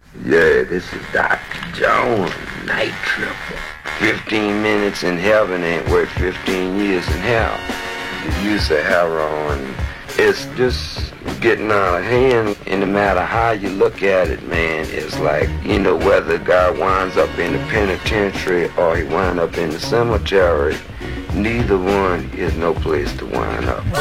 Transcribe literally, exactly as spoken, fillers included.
Yeah, this is Doctor Jones, Night Tripper. Fifteen minutes in heaven ain't worth fifteen years in hell. The use of heroin is just getting out of hand, and no matter how you look at it, man, it's like, you know, whether a guy winds up in the penitentiary or he winds up in the cemetery, neither one is no place to wind up.